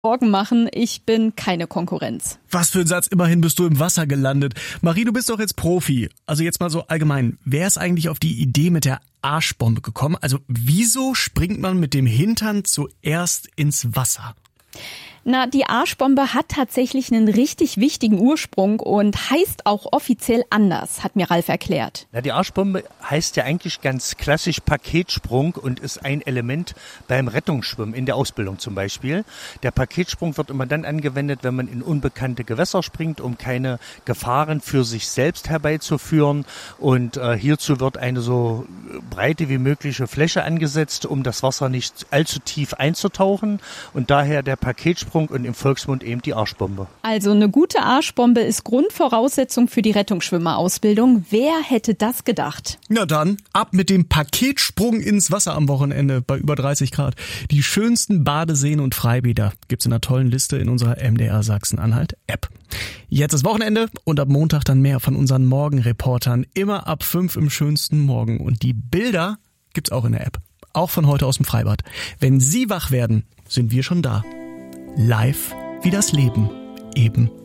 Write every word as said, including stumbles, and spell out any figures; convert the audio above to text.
Sorgen machen, ich bin keine Konkurrenz. Was für ein Satz, immerhin bist du im Wasser gelandet. Marie, du bist doch jetzt Profi. Also jetzt mal so allgemein, wer ist eigentlich auf die Idee mit der Arschbombe gekommen? Also wieso springt man mit dem Hintern zuerst ins Wasser? Na, die Arschbombe hat tatsächlich einen richtig wichtigen Ursprung und heißt auch offiziell anders, hat mir Ralf erklärt. Na, die Arschbombe heißt ja eigentlich ganz klassisch Paketsprung und ist ein Element beim Rettungsschwimmen, in der Ausbildung zum Beispiel. Der Paketsprung wird immer dann angewendet, wenn man in unbekannte Gewässer springt, um keine Gefahren für sich selbst herbeizuführen. Und äh, hierzu wird eine so breite wie mögliche Fläche angesetzt, um das Wasser nicht allzu tief einzutauchen. Und daher der Paketsprung und im Volksmund eben die Arschbombe. Also eine gute Arschbombe ist Grundvoraussetzung für die Rettungsschwimmerausbildung. Wer hätte das gedacht? Na dann, ab mit dem Paketsprung ins Wasser am Wochenende bei über dreißig Grad. Die schönsten Badeseen und Freibäder gibt's in einer tollen Liste in unserer M D R Sachsen-Anhalt-App. Jetzt ist Wochenende und ab Montag dann mehr von unseren Morgenreportern. Immer ab fünf im schönsten Morgen. Und die Bilder gibt's auch in der App. Auch von heute aus dem Freibad. Wenn Sie wach werden, sind wir schon da. Live wie das Leben eben